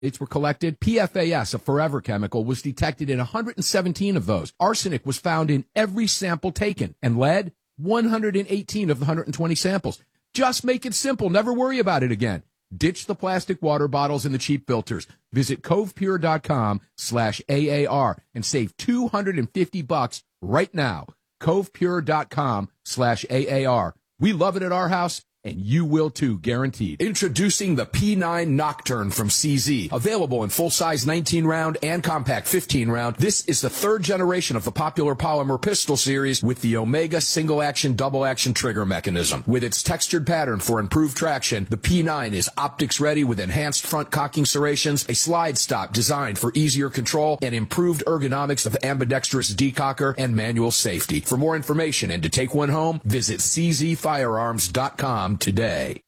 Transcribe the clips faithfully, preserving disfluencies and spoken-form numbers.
were collected, P F A S, a forever chemical, was detected in one hundred seventeen of those. Arsenic was found in every sample taken, and lead, one hundred eighteen of the one hundred twenty samples. Just make it simple. Never worry about it again. Ditch the plastic water bottles and the cheap filters. Visit covepure.com slash AAR and save two hundred fifty bucks right now. covepure.com slash AAR. We love it at our house, and you will too, guaranteed. Introducing the P nine Nocturne from C Z. Available in full-size nineteen round and compact fifteen round, this is the third generation of the popular polymer pistol series with the Omega single-action, double-action trigger mechanism. With its textured pattern for improved traction, the P nine is optics-ready with enhanced front cocking serrations, a slide stop designed for easier control, and improved ergonomics of ambidextrous decocker and manual safety. For more information and to take one home, visit c z firearms dot com today.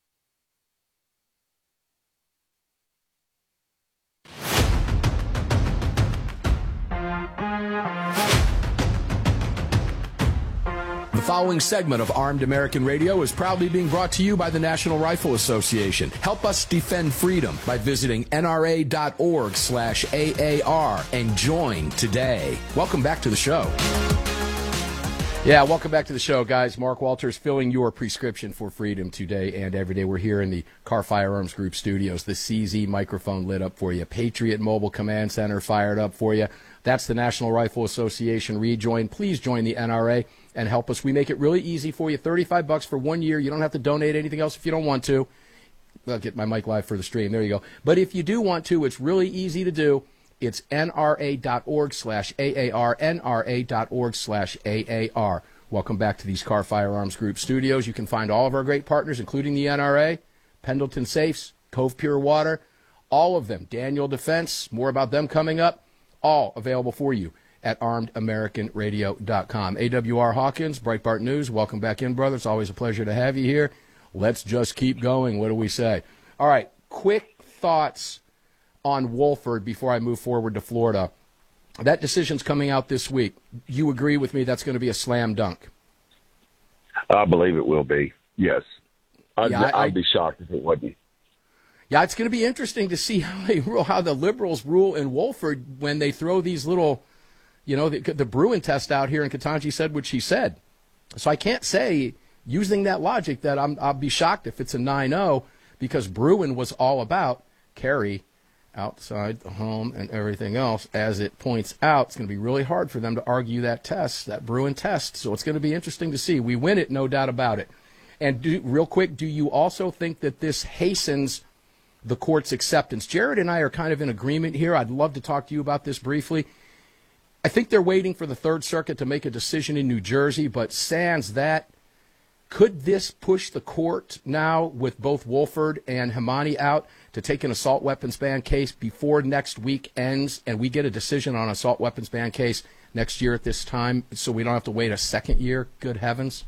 The following segment of Armed American Radio is proudly being brought to you by the National Rifle Association. Help us defend freedom by visiting N R A dot org slash A A R and join today. Welcome back to the show. Yeah, welcome back to the show, guys. Mark Walters filling your prescription for freedom today and every day. We're here in the Car Firearms Group studios. The C Z microphone lit up for you. Patriot Mobile Command Center fired up for you. That's the National Rifle Association. Rejoin. Please join the N R A and help us. We make it really easy for you. thirty-five bucks for one year. You don't have to donate anything else if you don't want to. I'll get my mic live for the stream. There you go. But if you do want to, it's really easy to do. It's N R A dot org slash A A R, N R A dot org slash A A R. Welcome back to these Car Firearms Group studios. You can find all of our great partners, including the N R A, Pendleton Safes, Cove Pure Water, all of them. Daniel Defense, more about them coming up, all available for you at armed american radio dot com. A W R Hawkins, Breitbart News, welcome back in, brother. It's always a pleasure to have you here. Let's just keep going. What do we say? All right, quick thoughts on Woolford before I move forward to Florida. That decision's coming out this week. You agree with me that's going to be a slam dunk? I believe it will be, yes. I'd, yeah, I, I'd be shocked if it wasn't. Yeah, it's going to be interesting to see how they rule, how the liberals rule in Woolford when they throw these little, you know, the, the Bruin test out here, and Ketanji said what she said. So I can't say, using that logic, that I'm, I'll be shocked if it's a nine oh, because Bruin was all about carry outside the home and everything else. As it points out, it's going to be really hard for them to argue that test, that Bruin test. So it's going to be interesting to see. We win it, no doubt about it. And do, real quick, do you also think that this hastens the court's acceptance? Jared and I are kind of in agreement here. I'd love to talk to you about this briefly. I think they're waiting for the Third Circuit to make a decision in New Jersey, but sans that, could this push the court now with both Woolford and Hamani out to take an assault weapons ban case before next week ends, and we get a decision on an assault weapons ban case next year at this time, so we don't have to wait a second year? Good heavens.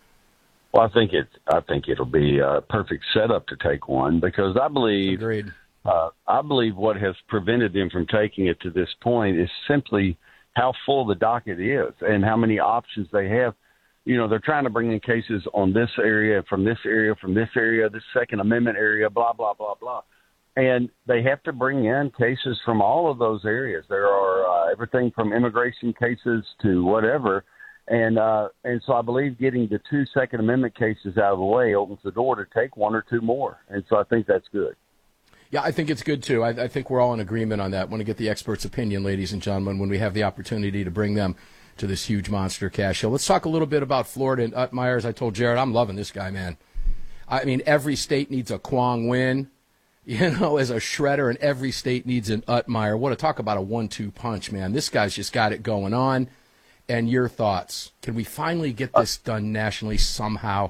Well, I think it. I think it'll be a perfect setup to take one, because I believe. Agreed. Uh, I believe what has prevented them from taking it to this point is simply how full the docket is and how many options they have. You know, they're trying to bring in cases on this area, from this area, from this area, this Second Amendment area, blah, blah, blah, blah. And they have to bring in cases from all of those areas. There are uh, everything from immigration cases to whatever. And uh, and so I believe getting the two Second Amendment cases out of the way opens the door to take one or two more. And so I think that's good. Yeah, I think it's good, too. I, I think we're all in agreement on that. I want to get the experts' opinion, ladies and gentlemen, when we have the opportunity to bring them to this huge monster cash show. Let's talk a little bit about Florida and Utmire. As I told Jared, I'm loving this guy, man. I mean, every state needs a Kwong win, you know, as a shredder, and every state needs an Utmire. What to talk about a one two punch, man. This guy's just got it going on. And your thoughts? Can we finally get this done nationally somehow?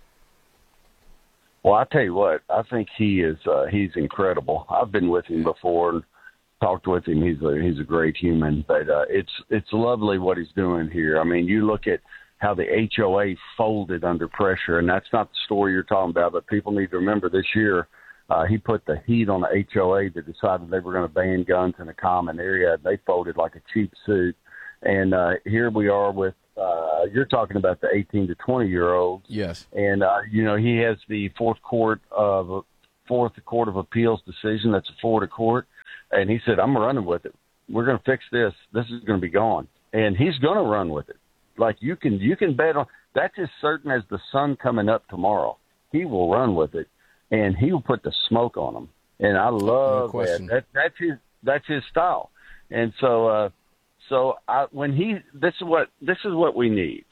Well, I tell you what, I think he is uh, he's incredible. I've been with him before and talked with him. He's a, he's a great human, but uh, it's it's lovely what he's doing here. I mean, you look at how the H O A folded under pressure, and that's not the story you're talking about, but people need to remember this year uh, he put the heat on the H O A that decided they were going to ban guns in a common area. They folded like a cheap suit, and uh, here we are with uh, you're talking about the eighteen to twenty year olds. Yes, and uh, you know he has the fourth court of fourth court of appeals decision. That's a Florida court. And he said, I'm running with it. We're going to fix this. This is going to be gone. And he's going to run with it. Like you can, you can bet on that's as certain as the sun coming up tomorrow. He will run with it, and he will put the smoke on them. And I love no that. that. That's his. That's his style. And so, uh, so I, when he, this is what this is what we need.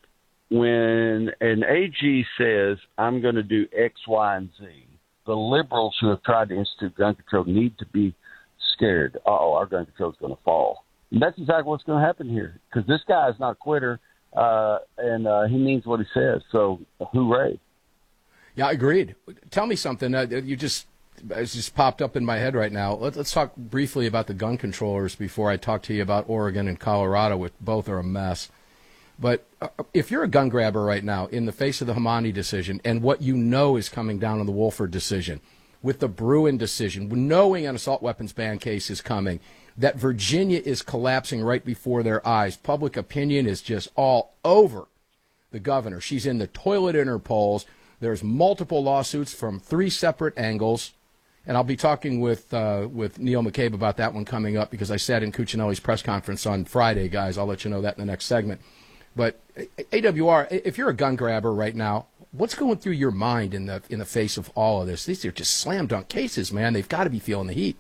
When an A G says, "I'm going to do X, Y, and Z," the liberals who have tried to institute gun control need to be scared. Uh-oh, our gun control is going to fall. And that's exactly what's going to happen here, because this guy is not a quitter, uh, and uh, he means what he says. So, hooray. Yeah, agreed. Tell me something. Uh, you just it's just popped up in my head right now. Let, let's talk briefly about the gun controllers before I talk to you about Oregon and Colorado, which both are a mess. But uh, if you're a gun grabber right now, in the face of the Hamani decision and what you know is coming down on the Wolford decision, with the Bruen decision, knowing an assault weapons ban case is coming, that Virginia is collapsing right before their eyes. Public opinion is just all over the governor. She's in the toilet in her polls. There's multiple lawsuits from three separate angles. And I'll be talking with uh, with Neil McCabe about that one coming up, because I sat in Cuccinelli's press conference on Friday, guys. I'll let you know that in the next segment. But A W R, if you're a gun grabber right now, what's going through your mind in the in the face of all of this? These are just slam dunk cases, man. They've got to be feeling the heat.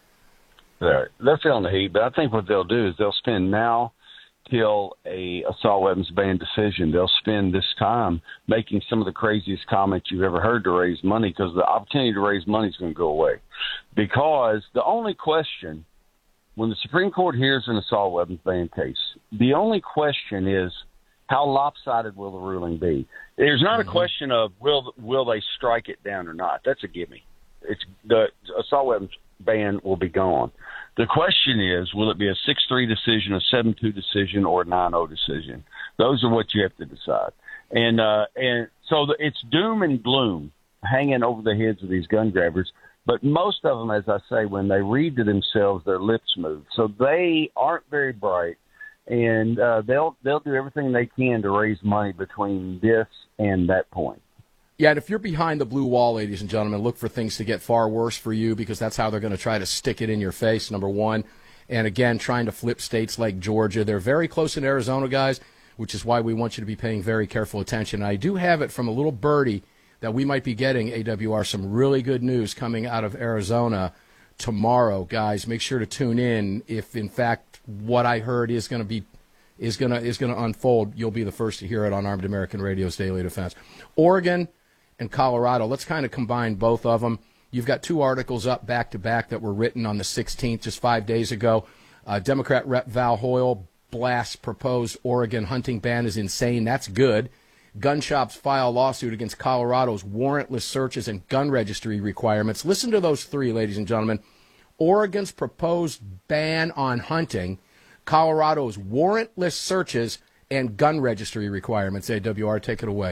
They're, they're feeling the heat, but I think what they'll do is they'll spend now till a assault weapons ban decision. They'll spend this time making some of the craziest comments you've ever heard to raise money, because the opportunity to raise money is going to go away. Because the only question, when the Supreme Court hears an assault weapons ban case, the only question is, how lopsided will the ruling be? There's not mm-hmm. a question of will will they strike it down or not. That's a gimme. It's the assault weapons ban will be gone. The question is, will it be a six three decision, a seven two decision, or a nine oh decision? Those are what you have to decide. And uh, and so the, it's doom and gloom hanging over the heads of these gun grabbers. But most of them, as I say, when they read to themselves, their lips move. So they aren't very bright, and uh, they'll they'll do everything they can to raise money between this and that point. Yeah, and if you're behind the blue wall, ladies and gentlemen, look for things to get far worse for you, because that's how they're going to try to stick it in your face, number one. And, again, trying to flip states like Georgia. They're very close in Arizona, guys, which is why we want you to be paying very careful attention. And I do have it from a little birdie that we might be getting, A W R, some really good news coming out of Arizona tomorrow, guys. Make sure to tune in. If, in fact, what I heard is going to be is going to is going to unfold, you'll be the first to hear it on Armed American Radio's Daily Defense. Oregon and Colorado, let's kind of combine both of them. You've got two articles up back-to-back that were written on the sixteenth, just five days ago. Uh, Democrat Rep Val Hoyle blasts proposed Oregon hunting ban is insane. That's good. Gun shops file lawsuit against Colorado's warrantless searches and gun registry requirements. Listen to those three, ladies and gentlemen. Oregon's proposed ban on hunting, Colorado's warrantless searches, and gun registry requirements. A W R, take it away.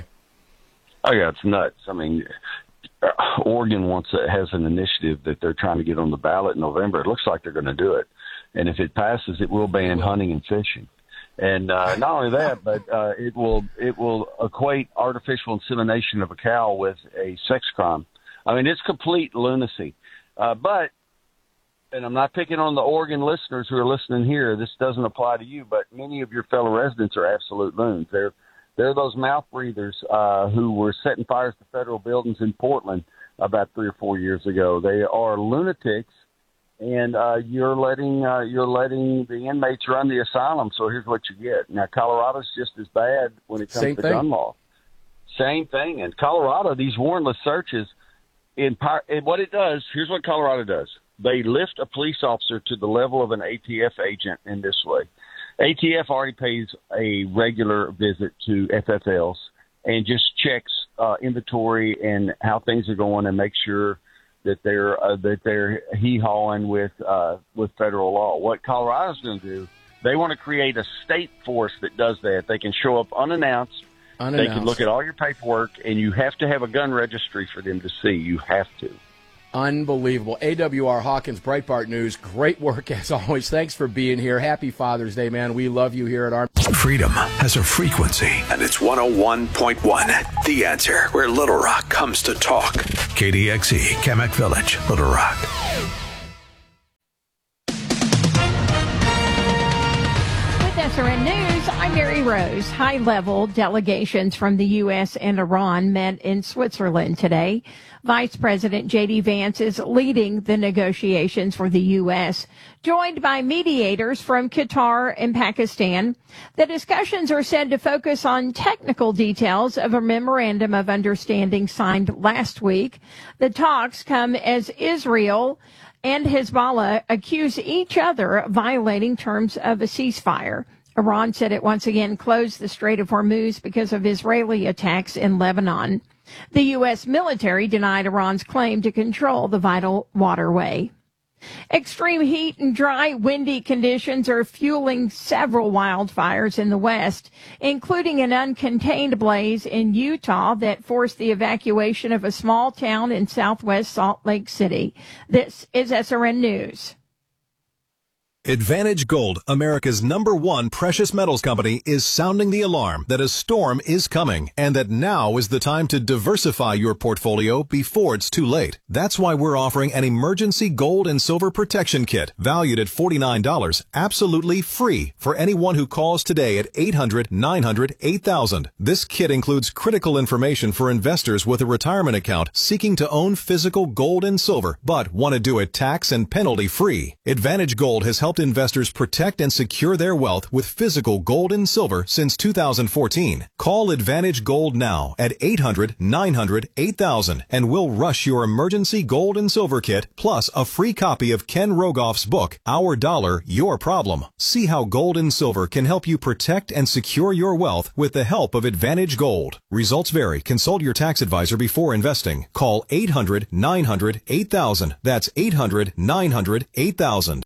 Oh, yeah, it's nuts. I mean, Oregon wants a, has an initiative that they're trying to get on the ballot in November. It looks like they're going to do it. And if it passes, it will ban hunting and fishing. And uh, not only that, but uh, it will it will equate artificial insemination of a cow with a sex crime. I mean, it's complete lunacy. Uh, but, and I'm not picking on the Oregon listeners who are listening here. This doesn't apply to you, but many of your fellow residents are absolute loons. They're They're those mouth breathers uh, who were setting fires to federal buildings in Portland about three or four years ago. They are lunatics, and uh, you're letting uh, you're letting the inmates run the asylum. So here's what you get. Now, Colorado's just as bad when it comes Same to thing. gun law. Same thing. In Colorado, these warrantless searches, in and what it does, here's what Colorado does. They lift a police officer to the level of an A T F agent in this way. A T F already pays a regular visit to F F Ls and just checks uh, inventory and how things are going and make sure that they're uh, that they're hee-hawing with uh, with federal law. What Colorado's going to do, they want to create a state force that does that. They can show up unannounced. unannounced. They can look at all your paperwork, and you have to have a gun registry for them to see. You have to. Unbelievable. A W R Hawkins, Breitbart News. Great work as always. Thanks for being here. Happy Father's Day, man. We love you here at our Freedom has a frequency, and it's one oh one point one. The Answer, where Little Rock comes to talk. K D X E, Kamak Village, Little Rock. S R N News, I'm Mary Rose. High-level delegations from the U S and Iran met in Switzerland today. Vice President J D Vance is leading the negotiations for the U S, joined by mediators from Qatar and Pakistan. The discussions are said to focus on technical details of a memorandum of understanding signed last week. The talks come as Israel and Hezbollah accuse each other of violating terms of a ceasefire. Iran said it once again closed the Strait of Hormuz because of Israeli attacks in Lebanon. The U S military denied Iran's claim to control the vital waterway. Extreme heat and dry, windy conditions are fueling several wildfires in the West, including an uncontained blaze in Utah that forced the evacuation of a small town in southwest Salt Lake City. This is S R N News. Advantage Gold, America's number one precious metals company, is sounding the alarm that a storm is coming and that now is the time to diversify your portfolio before it's too late. That's why we're offering an emergency gold and silver protection kit valued at forty-nine dollars, absolutely free for anyone who calls today at eight hundred, nine hundred, eight thousand. This kit includes critical information for investors with a retirement account seeking to own physical gold and silver, but want to do it tax and penalty free. Advantage Gold has helped investors protect and secure their wealth with physical gold and silver since two thousand fourteen. Call Advantage Gold now at eight hundred, nine hundred, eight thousand and we'll rush your emergency gold and silver kit plus a free copy of Ken Rogoff's book, Our Dollar, Your Problem. See how gold and silver can help you protect and secure your wealth with the help of Advantage Gold. Results vary. Consult your tax advisor before investing. Call eight hundred, nine hundred, eight thousand. That's eight hundred, nine hundred, eight thousand.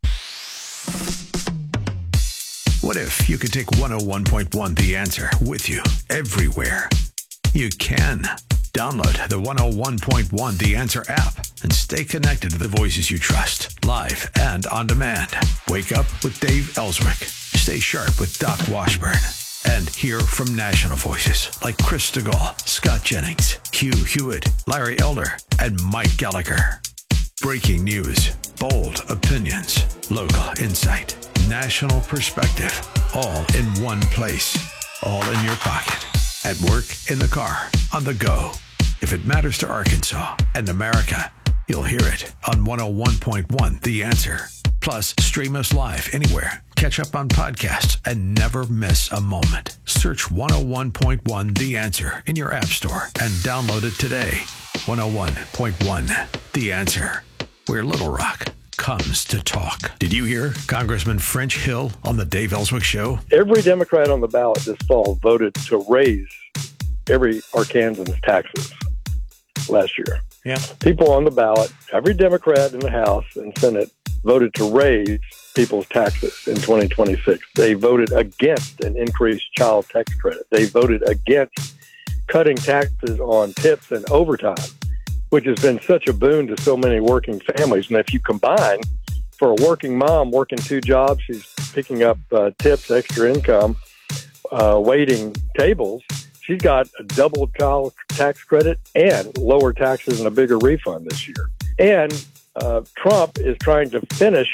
What if you could take one oh one point one The Answer with you everywhere? You can. Download the one oh one point one The Answer app and stay connected to the voices you trust, live and on demand. Wake up with Dave Ellswick. Stay sharp with Doc Washburn. And hear from national voices like Chris Stegall, Scott Jennings, Hugh Hewitt, Larry Elder, and Mike Gallagher. Breaking news, bold opinions, local insight, national perspective, all in one place, all in your pocket, at work, in the car, on the go. If it matters to Arkansas and America, you'll hear it on one oh one point one The Answer. Plus, stream us live anywhere. Catch up on podcasts and never miss a moment. Search one oh one point one The Answer in your app store and download it today. one oh one point one The Answer, where Little Rock comes to talk. Did you hear Congressman French Hill on the Dave Ellswick Show? Every Democrat on the ballot this fall voted to raise every Arkansan's taxes last year. Yeah. People on the ballot, every Democrat in the House and Senate voted to raise people's taxes in twenty twenty-six. They voted against an increased child tax credit. They voted against cutting taxes on tips and overtime, which has been such a boon to so many working families. And if you combine, for a working mom working two jobs, she's picking up uh, tips, extra income, uh, waiting tables, she's got a double child tax credit and lower taxes and a bigger refund this year. And uh, Trump is trying to finish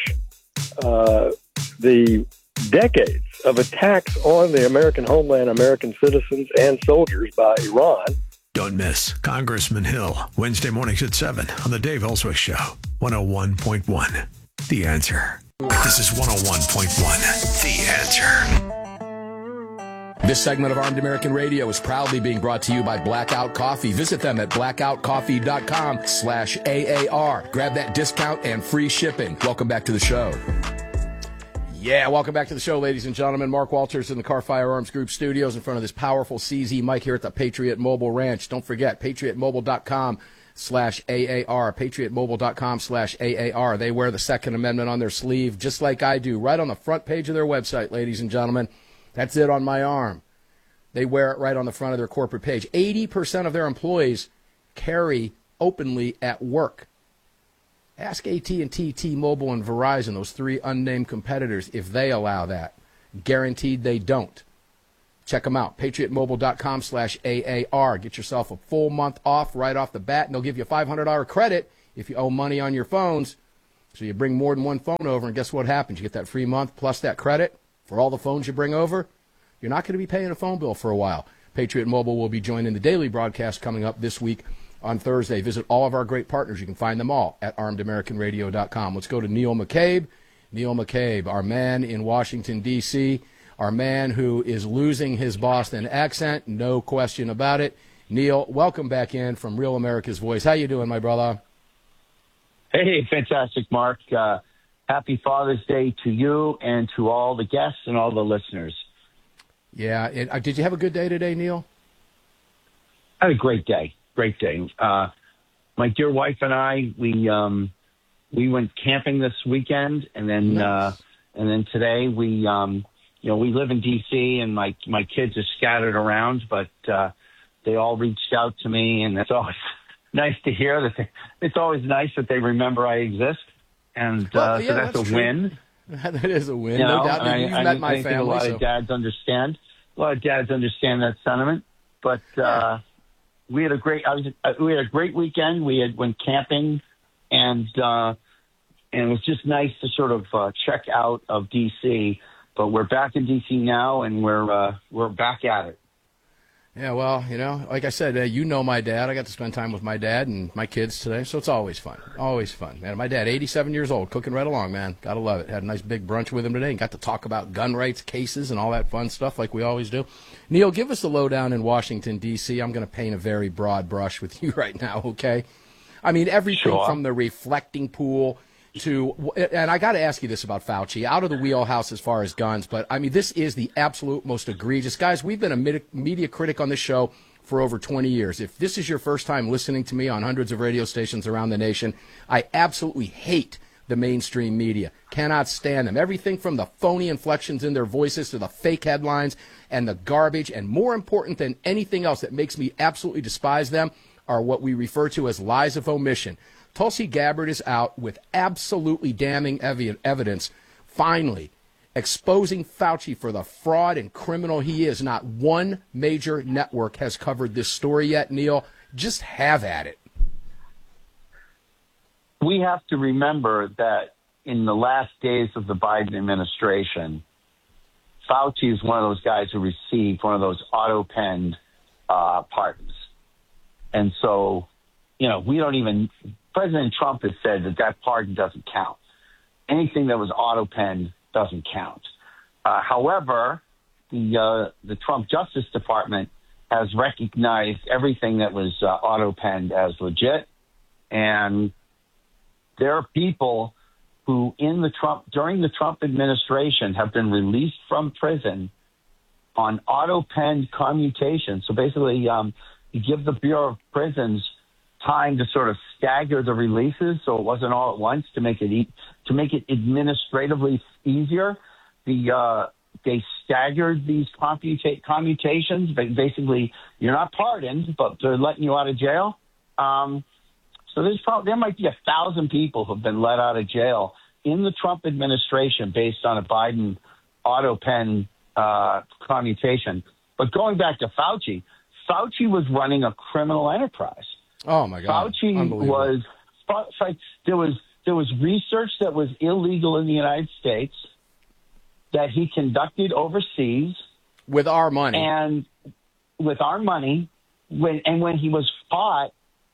uh, the decades of attacks on the American homeland, American citizens, and soldiers by Iran. Don't miss Congressman Hill, Wednesday mornings at seven on the Dave Ellswick Show, one oh one point one The Answer. This is one oh one point one The Answer. This segment of Armed American Radio is proudly being brought to you by Blackout Coffee. Visit them at blackoutcoffee.com slash AAR. Grab that discount and free shipping. Welcome back to the show. Yeah, welcome back to the show, ladies and gentlemen. Mark Walters in the Car Firearms Group studios in front of this powerful C Z mic here at the Patriot Mobile Ranch. Don't forget, patriotmobile.com slash AAR, patriotmobile.com slash AAR. They wear the Second Amendment on their sleeve, just like I do, right on the front page of their website, ladies and gentlemen. That's it on my arm. They wear it right on the front of their corporate page. eighty percent of their employees carry openly at work. Ask A T and T, T-Mobile, and Verizon, those three unnamed competitors, if they allow that. Guaranteed they don't. Check them out, patriotmobile.com slash AAR. Get yourself a full month off right off the bat, and they'll give you a five hundred dollars credit if you owe money on your phones. So you bring more than one phone over, and guess what happens? You get that free month plus that credit. For all the phones you bring over, you're not going to be paying a phone bill for a while. Patriot Mobile will be joining the daily broadcast coming up this week on Thursday. Visit all of our great partners. You can find them all at armed american radio dot com. Let's go to Neil McCabe. Neil McCabe, our man in Washington, D C, our man who is losing his Boston accent, no question about it. Neil, welcome back in from Real America's Voice. How you doing, my brother? Hey, fantastic, Mark. Uh, happy Father's Day to you and to all the guests and all the listeners. Yeah. It, uh, did you have a good day today, Neil? I had a great day. Great day. Uh, my dear wife and I, we um, we went camping this weekend, and then nice. uh, and then today we, um, you know, we live in D C, and my my kids are scattered around, but uh, they all reached out to me, and it's always nice to hear that. They, it's always nice that they remember I exist, and uh, well, yeah, so that's, that's a true. win. That is a win. You no know, doubt. I, You've I, met I, my I think family. A lot so. of dads understand. A lot of dads understand that sentiment, but. Uh, yeah. We had a great. I was. Uh, we had a great weekend. We had went camping, and uh, and it was just nice to sort of uh, check out of D C. But we're back in D C now, and we're uh, we're back at it. Yeah, well, you know, like I said, uh, you know my dad. I got to spend time with my dad and my kids today, so it's always fun. Always fun, man. My dad, eighty-seven years old, cooking right along, man. Gotta love it. Had a nice big brunch with him today and got to talk about gun rights cases and all that fun stuff like we always do. Neil, give us the lowdown in Washington, D C. I'm going to paint a very broad brush with you right now, okay? I mean, everything sure. from the reflecting pool to, and I got to ask you this about Fauci, out of the wheelhouse as far as guns, but I mean, this is the absolute most egregious. Guys, we've been a media critic on this show for over twenty years. If this is your first time listening to me on hundreds of radio stations around the nation, I absolutely hate the mainstream media. Cannot stand them. Everything from the phony inflections in their voices to the fake headlines and the garbage, and more important than anything else that makes me absolutely despise them are what we refer to as lies of omission. Tulsi Gabbard is out with absolutely damning evi- evidence, finally, exposing Fauci for the fraud and criminal he is. Not one major network has covered this story yet, Neil. Just have at it. We have to remember that in the last days of the Biden administration, Fauci is one of those guys who received one of those auto-penned uh, pardons. And so, you know, we don't even... President Trump has said that that pardon doesn't count. Anything that was auto-penned doesn't count. Uh, however, the uh, the Trump Justice Department has recognized everything that was uh, auto-penned as legit, and there are people who, in the Trump during the Trump administration, have been released from prison on auto-penned commutation. So basically, um, you give the Bureau of Prisons time to sort of stagger the releases, so it wasn't all at once to make it e- to make it administratively easier. The uh, they staggered these commuta- commutations. Basically, you're not pardoned, but they're letting you out of jail. Um, so there's probably there might be a thousand people who've been let out of jail in the Trump administration based on a Biden auto pen uh, commutation. But going back to Fauci, Fauci was running a criminal enterprise. Oh my God! Fauci was there was there was research that was illegal in the United States that he conducted overseas with our money and with our money. When and when he was caught,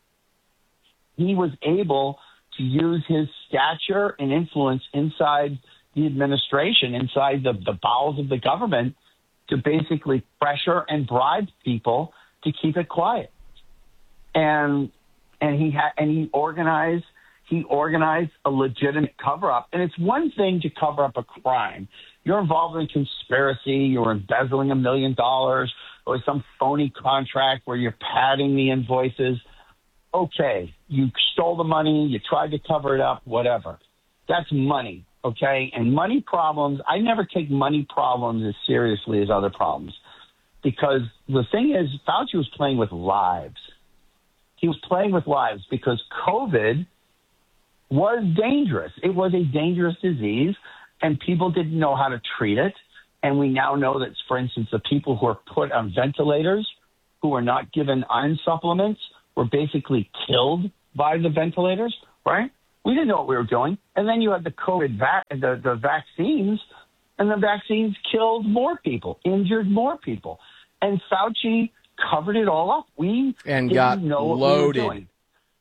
he was able to use his stature and influence inside the administration, inside the, the bowels of the government, to basically pressure and bribe people to keep it quiet. And and he had and he organized he organized a legitimate cover up. And it's one thing to cover up a crime. You're involved in conspiracy, you're embezzling a million dollars or some phony contract where you're padding the invoices. Okay, you stole the money, you tried to cover it up, whatever. That's money, okay? And money problems, I never take money problems as seriously as other problems. Because the thing is, Fauci was playing with lives. He was playing with lives because COVID was dangerous. It was a dangerous disease, and people didn't know how to treat it. And we now know that, for instance, the people who are put on ventilators, who are not given iron supplements, were basically killed by the ventilators, right? We didn't know what we were doing. And then you had the COVID vac- the, the vaccines, and the vaccines killed more people, injured more people. And Fauci covered it all up. We and didn't got know what loaded. we were doing.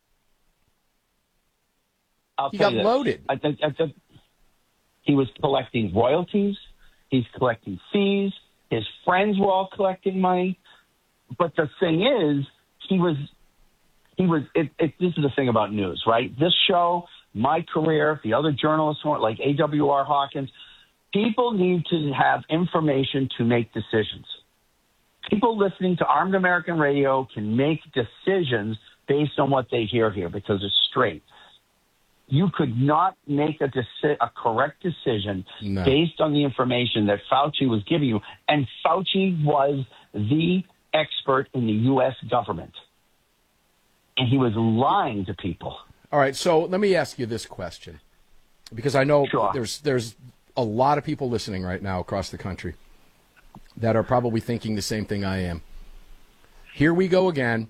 I'll He tell got you this. loaded. I, I, I, he was collecting royalties. He's collecting fees. His friends were all collecting money. But the thing is, he was, he was, it, it, this is the thing about news, right? This show, my career, the other journalists like A W R Hawkins, people need to have information to make decisions. People listening to Armed American Radio can make decisions based on what they hear here because it's straight. You could not make a, deci- a correct decision no. based on the information that Fauci was giving you. And Fauci was the expert in the U S government. And he was lying to people. All right, so let me ask you this question, because I know sure. there's there's a lot of people listening right now across the country that are probably thinking the same thing I am. Here we go again.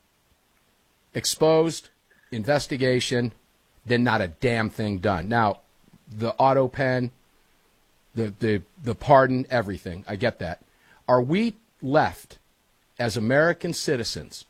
Exposed, investigation, then not a damn thing done. Now, the auto pen, the, the, the pardon, everything, I get that. Are we left as American citizens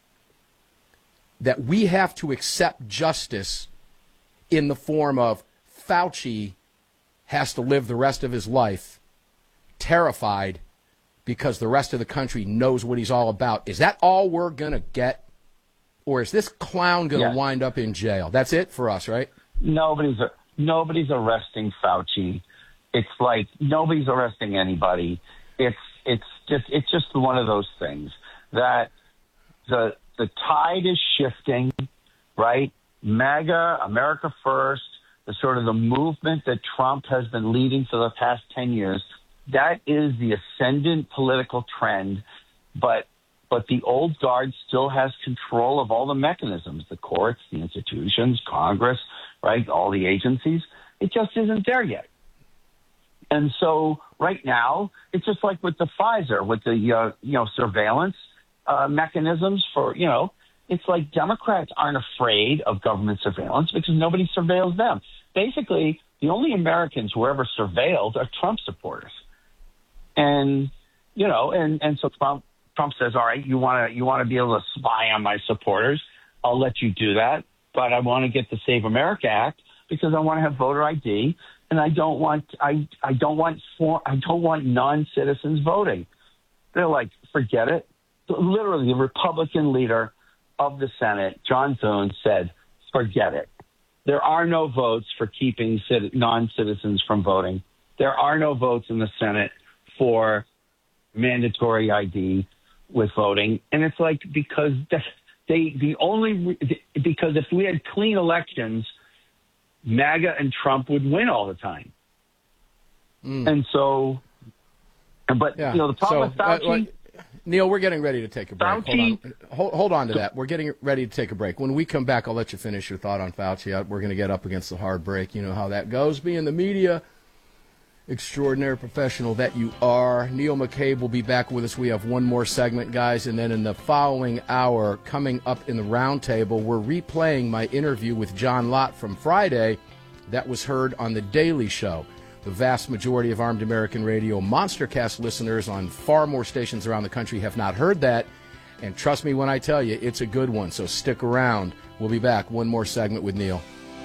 that we have to accept justice in the form of Fauci has to live the rest of his life terrified because the rest of the country knows what he's all about? Is that all we're going to get? Or is this clown going to yes. wind up in jail? That's it for us, right? Nobody's nobody's arresting Fauci. It's like nobody's arresting anybody. It's it's just it's just one of those things that the the tide is shifting, right? MAGA, America First, the sort of the movement that Trump has been leading for the past ten years, that is the ascendant political trend. But but the old guard still has control of all the mechanisms, the courts, the institutions, Congress, right, all the agencies. It just isn't there yet. And so right now, it's just like with the Pfizer, with the, uh, you know, surveillance uh, mechanisms for, you know, it's like Democrats aren't afraid of government surveillance because nobody surveils them. Basically, the only Americans who are ever surveilled are Trump supporters. And, you know, and, and so Trump, Trump says, all right, you want to you want to be able to spy on my supporters. I'll let you do that. But I want to get the Save America Act because I want to have voter I D. And I don't want I I don't want for, I don't want non-citizens voting. They're like, forget it. Literally, the Republican leader of the Senate, John Thune, said, forget it. There are no votes for keeping non-citizens from voting. There are no votes in the Senate for mandatory I D with voting. And it's like, because they, the only, because if we had clean elections, MAGA and Trump would win all the time. Mm. And so, but, yeah. you know, the problem so, with Fauci... Uh, Neil, we're getting ready to take a break. Fauci, hold, on. Hold, hold on to that. We're getting ready to take a break. When we come back, I'll let you finish your thought on Fauci. We're going to get up against the hard break. You know how that goes. Being the media extraordinary professional that you are. Neil McCabe will be back with us. We have one more segment, guys, and then in the following hour, coming up in the roundtable, we're replaying my interview with John Lott from Friday that was heard on The Daily Show. The vast majority of Armed American Radio Monstercast listeners on far more stations around the country have not heard that, and trust me when I tell you, it's a good one, so stick around. We'll be back. One more segment with Neil.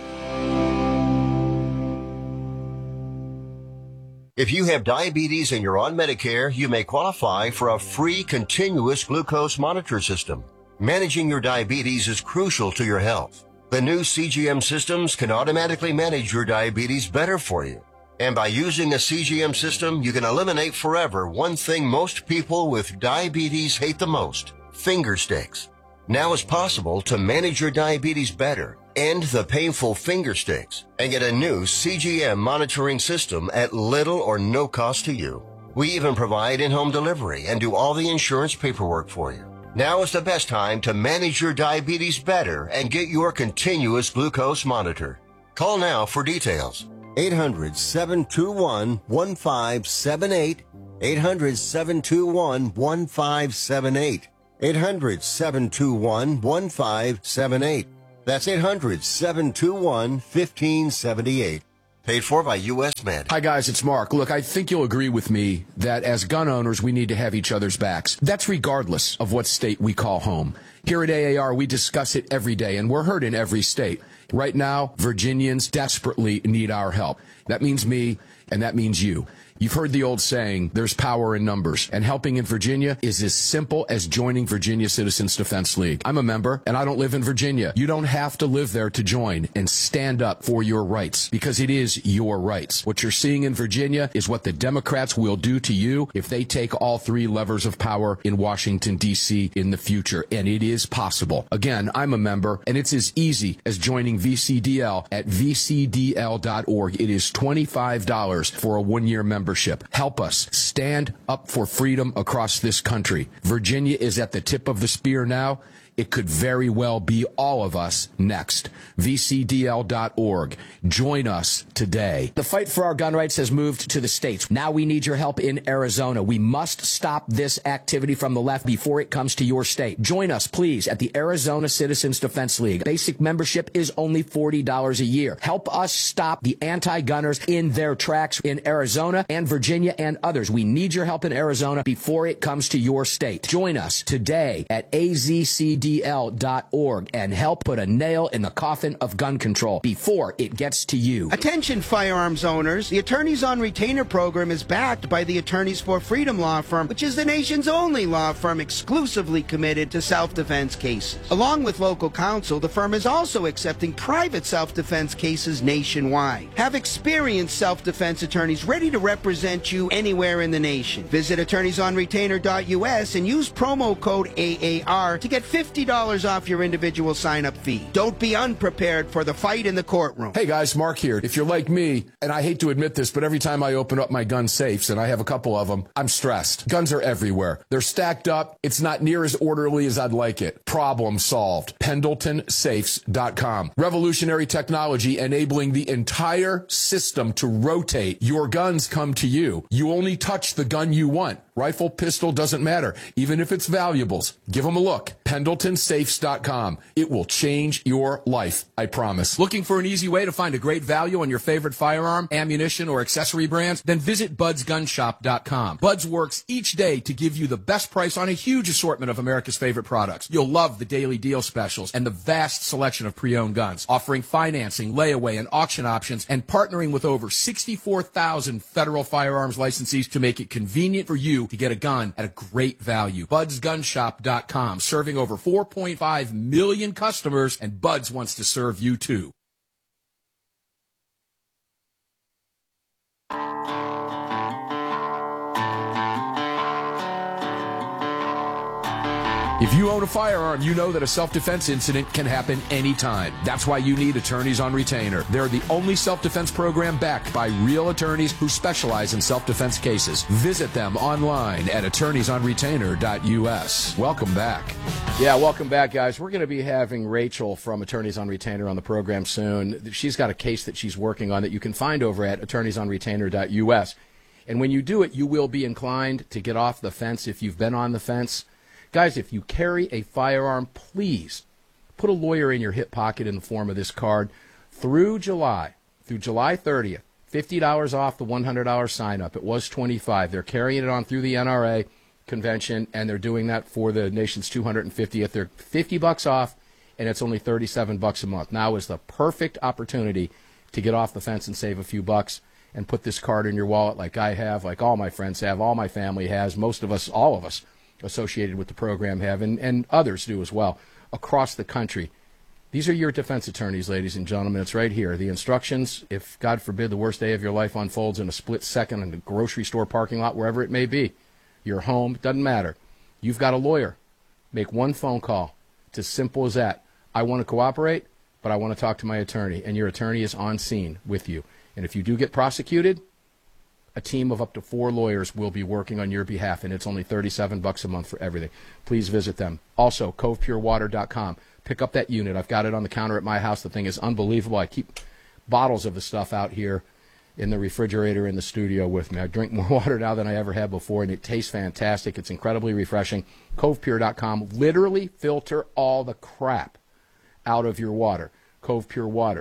If you have diabetes and you're on Medicare, you may qualify for a free continuous glucose monitor system. Managing your diabetes is crucial to your health. The new C G M systems can automatically manage your diabetes better for you. And by using a C G M system, you can eliminate forever one thing most people with diabetes hate the most: finger sticks. Now it's possible to manage your diabetes better, end the painful finger sticks, and get a new C G M monitoring system at little or no cost to you. We even provide in-home delivery and do all the insurance paperwork for you. Now is the best time to manage your diabetes better and get your continuous glucose monitor. Call now for details. eight hundred, seven two one, one five seven eight. eight hundred, seven two one, one five seven eight. eight hundred, seven two one, one five seven eight. That's eight hundred, seven two one, one five seven eight. Paid for by U S Med. Hi, guys, it's Mark. Look, I think you'll agree with me that as gun owners, we need to have each other's backs. That's regardless of what state we call home. Here at A A R, we discuss it every day, and we're heard in every state. Right now, Virginians desperately need our help. That means me, and that means you. You've heard the old saying, there's power in numbers, and helping in Virginia is as simple as joining Virginia Citizens Defense League. I'm a member, and I don't live in Virginia. You don't have to live there to join and stand up for your rights, because it is your rights. What you're seeing in Virginia is what the Democrats will do to you if they take all three levers of power in Washington, D C in the future, and it is possible. Again, I'm a member, and it's as easy as joining V C D L at v c d l dot org. It is twenty-five dollars for a one-year membership. Help us stand up for freedom across this country. Virginia is at the tip of the spear now. It could very well be all of us next. v c d l dot org. Join us today. The fight for our gun rights has moved to the states. Now we need your help in Arizona. We must stop this activity from the left before it comes to your state. Join us, please, at the Arizona Citizens Defense League. Basic membership is only forty dollars a year. Help us stop the anti-gunners in their tracks in Arizona and Virginia and others. We need your help in Arizona before it comes to your state. Join us today at a z c d l dot org and help put a nail in the coffin of gun control before it gets to you. Attention firearms owners, the Attorneys on Retainer program is backed by the Attorneys for Freedom law firm, which is the nation's only law firm exclusively committed to self-defense cases. Along with local counsel, the firm is also accepting private self-defense cases nationwide. Have experienced self-defense attorneys ready to represent you anywhere in the nation. Visit attorneys on retainer dot u s and use promo code A A R to get fifty dollars off your individual sign-up fee. Don't be unprepared for the fight in the courtroom. Hey guys, Mark here. If you're like me, and I hate to admit this, but every time I open up my gun safes, and I have a couple of them, I'm stressed. Guns are everywhere. They're stacked up. It's not near as orderly as I'd like it. Problem solved. Pendleton Safes dot com. Revolutionary technology enabling the entire system to rotate. Your guns come to you. You only touch the gun you want. Rifle, pistol, doesn't matter. Even if it's valuables. Give them a look. Pendleton Safes dot com. It will change your life, I promise. Looking for an easy way to find a great value on your favorite firearm, ammunition, or accessory brands? Then visit buds gun shop dot com. Buds works each day to give you the best price on a huge assortment of America's favorite products. You'll love the daily deal specials and the vast selection of pre-owned guns, offering financing, layaway, and auction options, and partnering with over sixty-four thousand federal firearms licensees to make it convenient for you to get a gun at a great value. buds gun shop dot com, serving over four point five million customers, and Buds wants to serve you too. If you own a firearm, you know that a self-defense incident can happen anytime. That's why you need Attorneys on Retainer. They're the only self-defense program backed by real attorneys who specialize in self-defense cases. Visit them online at attorneys on retainer dot u s. Welcome back. Yeah, welcome back, guys. We're going to be having Rachel from Attorneys on Retainer on the program soon. She's got a case that she's working on that you can find over at attorneys on retainer dot u s. And when you do it, you will be inclined to get off the fence if you've been on the fence. Guys, if you carry a firearm, please put a lawyer in your hip pocket in the form of this card. Through July, through July thirtieth, fifty dollars off the one hundred dollars sign-up. It was twenty-five dollars. They're carrying it on through the N R A convention, and they're doing that for the nation's two hundred fiftieth. They're fifty bucks off, and it's only thirty-seven bucks a month. Now is the perfect opportunity to get off the fence and save a few bucks and put this card in your wallet like I have, like all my friends have, all my family has, most of us, all of us associated with the program have, and, and others do as well, across the country. These are your defense attorneys, ladies and gentlemen. It's right here. The instructions, if, God forbid, the worst day of your life unfolds in a split second in a grocery store parking lot, wherever it may be, your home, doesn't matter. You've got a lawyer. Make one phone call. It's as simple as that. I want to cooperate, but I want to talk to my attorney, and your attorney is on scene with you. And if you do get prosecuted, a team of up to four lawyers will be working on your behalf, and it's only thirty-seven bucks a month for everything. Please visit them. Also, cove pure water dot com. Pick up that unit. I've got it on the counter at my house. The thing is unbelievable. I keep bottles of the stuff out here in the refrigerator in the studio with me. I drink more water now than I ever have before, and it tastes fantastic. It's incredibly refreshing. cove pure dot com. Literally filter all the crap out of your water. Cove Pure Water.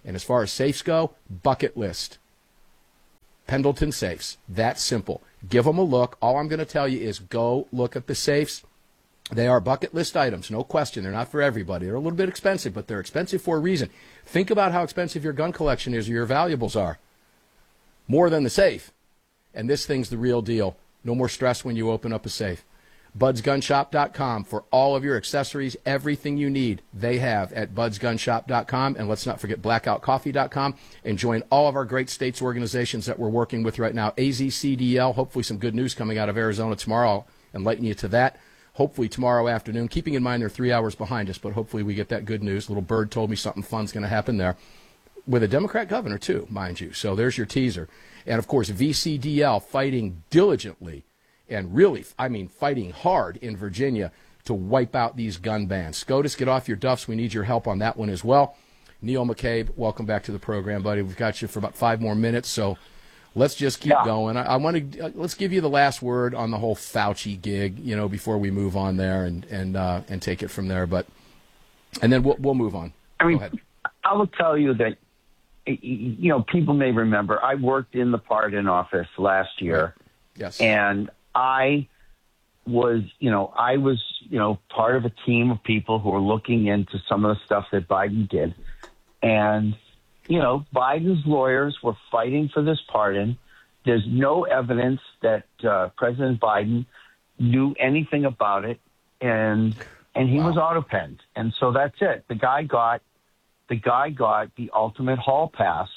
And as far as safes go, bucket list. Pendleton safes. That simple. Give them a look. All I'm going to tell you is go look at the safes. They are bucket list items, no question. They're not for everybody. They're a little bit expensive, but they're expensive for a reason. Think about how expensive your gun collection is or your valuables are. More than the safe. And this thing's the real deal. No more stress when you open up a safe. buds gun shop dot com for all of your accessories, everything you need, they have at buds gun shop dot com. And let's not forget blackout coffee dot com. And join all of our great states organizations that we're working with right now. A Z C D L, hopefully some good news coming out of Arizona tomorrow. I'll enlighten you to that. Hopefully tomorrow afternoon, keeping in mind they're three hours behind us, but hopefully we get that good news. Little Bird told me something fun's going to happen there. With a Democrat governor, too, mind you. So there's your teaser. And, of course, V C D L fighting diligently and really, I mean, fighting hard in Virginia to wipe out these gun bans. SCOTUS, get off your duffs. We need your help on that one as well. Neil McCabe, welcome back to the program, buddy. We've got you for about five more minutes, so let's just keep yeah. going. I, I want to uh, let's give you the last word on the whole Fauci gig, you know, before we move on there and and uh, and take it from there. But and then we'll we'll move on. I mean, Go ahead. I will tell you that, you know, people may remember I worked in the pardon office last year. Right. Yes, and I was, you know, I was, you know, part of a team of people who were looking into some of the stuff that Biden did, and. You know, Biden's lawyers were fighting for this pardon. There's no evidence that uh, President Biden knew anything about it, and and he wow. was auto-penned. And so that's it. The guy got the guy got the ultimate hall pass.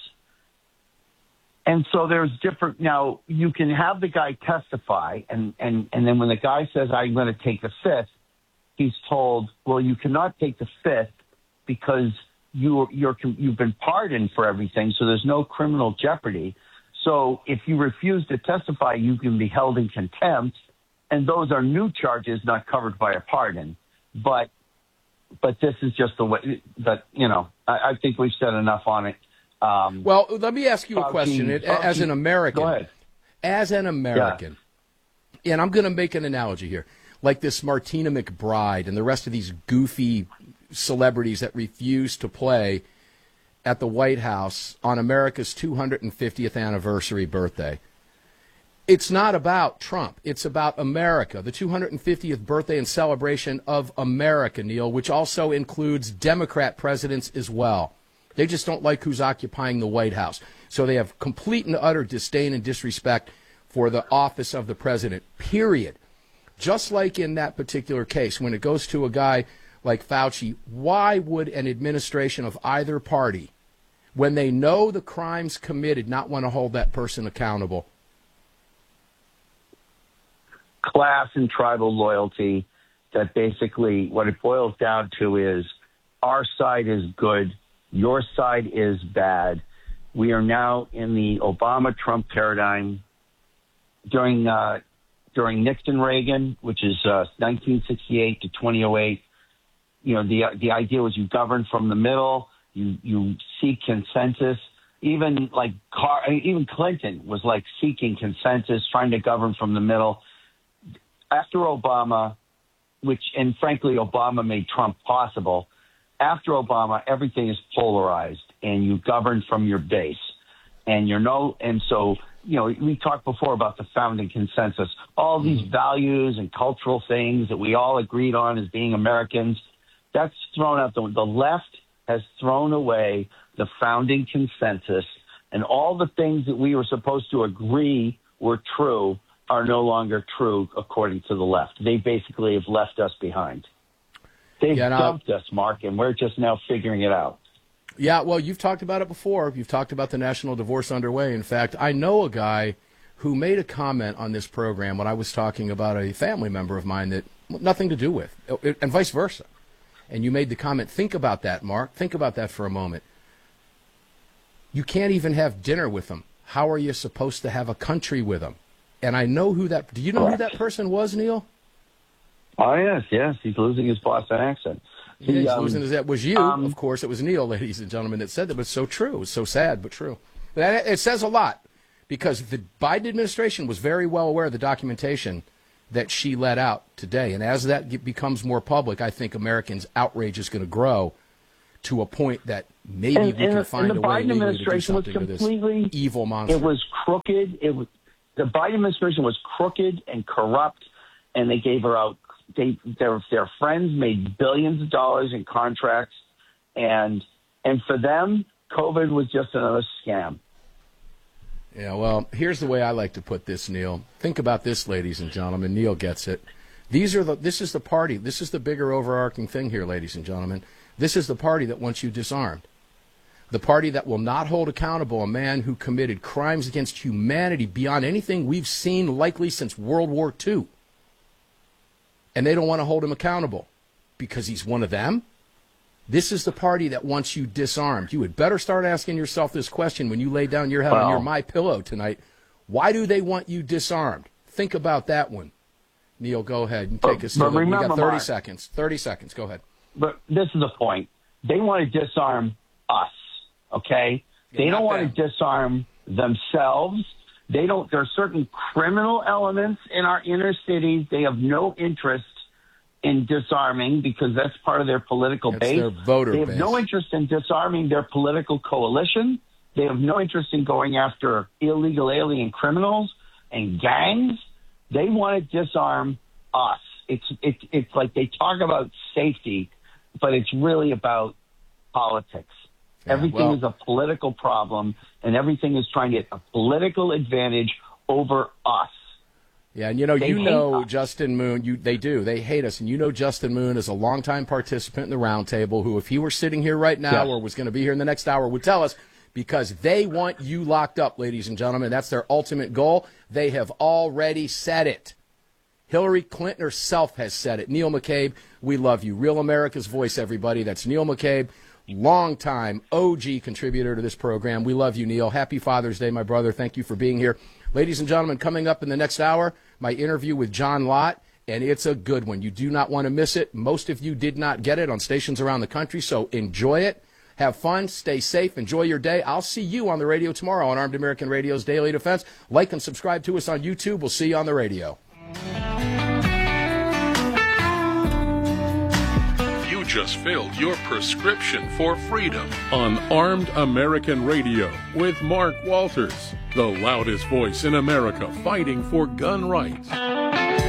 And so there's different. Now you can have the guy testify, and and and then when the guy says I'm going to take the fifth, he's told, well, you cannot take the fifth because You, you're, you've been pardoned for everything, so there's no criminal jeopardy. So if you refuse to testify, you can be held in contempt, and those are new charges not covered by a pardon. But but this is just the way that, you know, I, I think we've said enough on it. Um, well, let me ask you a Fauci, question. Fauci, as an American, go ahead. As an American, yeah. and I'm going to make an analogy here, like this Martina McBride and the rest of these goofy celebrities that refuse to play at the White House on America's two hundred fiftieth anniversary birthday. It's not about Trump. It's about America, the two hundred fiftieth birthday and celebration of America, Neil, which also includes Democrat presidents as well. They just don't like who's occupying the White House. So they have complete and utter disdain and disrespect for the office of the president, period. Just like in that particular case, when it goes to a guy like Fauci, why would an administration of either party, when they know the crimes committed, not want to hold that person accountable? Class and tribal loyalty, that basically what it boils down to is our side is good, your side is bad. We are now in the Obama-Trump paradigm. During uh, during Nixon-Reagan, which is uh, nineteen sixty-eight to twenty oh eight, you know, the the idea was you govern from the middle, you you seek consensus. Even like Car, even Clinton was like seeking consensus, trying to govern from the middle. After Obama, which and frankly Obama made Trump possible. After Obama, everything is polarized, and you govern from your base, and you're no and so. You know, we talked before about the founding consensus, all these values and cultural things that we all agreed on as being Americans. That's thrown out. The, the left has thrown away the founding consensus, and all the things that we were supposed to agree were true are no longer true according to the left. They basically have left us behind. They've yeah, dumped us, Mark, and we're just now figuring it out. Yeah, well, you've talked about it before. You've talked about the national divorce underway. In fact, I know a guy who made a comment on this program when I was talking about a family member of mine that nothing to do with, and vice versa. And you made the comment, think about that, Mark. Think about that for a moment. You can't even have dinner with them. How are you supposed to have a country with them? And I know who that, do you know who that person was, Neil? Oh, yes, yes. He's losing his Boston accent. He, He's um, losing his, that was you, um, of course. It was Neil, ladies and gentlemen, that said that. But it's so true. It's so sad, but true. But it says a lot because the Biden administration was very well aware of the documentation that she let out today. And as that becomes more public, I think Americans' outrage is going to grow to a point that maybe and, we and, can find and the a way Biden legally to do administration was something to this completely evil monster. It was crooked. It was the Biden administration was crooked and corrupt, and they gave her out. They their their friends made billions of dollars in contracts, and and for them, COVID was just another scam. Yeah, well, here's the way I like to put this, Neil. Think about this, ladies and gentlemen. Neil gets it. These are the. This is the party. This is the bigger overarching thing here, ladies and gentlemen. This is the party that wants you disarmed. The party that will not hold accountable a man who committed crimes against humanity beyond anything we've seen likely since World War Two. And they don't want to hold him accountable because he's one of them. This is the party that wants you disarmed. You had better start asking yourself this question when you lay down your head Wow. on your My Pillow tonight. Why do they want you disarmed? Think about that one. Neil, go ahead and take But- us but to the, we got remember, thirty Mark- seconds. thirty seconds. Go ahead. But this is the point. They want to disarm us, okay? They not don't want them. to disarm themselves. They don't. There are certain criminal elements in our inner cities. They have no interest in disarming because that's part of their political That's base. their voter they have base. no interest in disarming their political coalition. They have no interest in going after illegal alien criminals and gangs. They want to disarm us. It's it's it's like they talk about safety, but it's really about politics. Yeah, everything well- is a political problem, and everything is trying to get a political advantage over us. Yeah, and you know, They you hate know us. Justin Moon, you they do. They hate us. And you know Justin Moon is a longtime participant in the roundtable who, if he were sitting here right now Yes. or was going to be here in the next hour, would tell us because they want you locked up, ladies and gentlemen. That's their ultimate goal. They have already said it. Hillary Clinton herself has said it. Neil McCabe, we love you. Real America's Voice, everybody. That's Neil McCabe, longtime O G contributor to this program. We love you, Neil. Happy Father's Day, my brother. Thank you for being here. Ladies and gentlemen, coming up in the next hour, my interview with John Lott, and it's a good one. You do not want to miss it. Most of you did not get it on stations around the country, so enjoy it. Have fun. Stay safe. Enjoy your day. I'll see you on the radio tomorrow on Armed American Radio's Daily Defense. Like and subscribe to us on YouTube. We'll see you on the radio. You just filled your prescription for freedom on Armed American Radio with Mark Walters, the loudest voice in America fighting for gun rights.